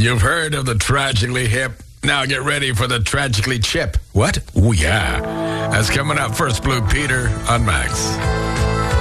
You've heard of the Tragically Hip. Now get ready for the Tragically Chip. What? Oh, yeah. That's coming up first, Blue Peter on Max.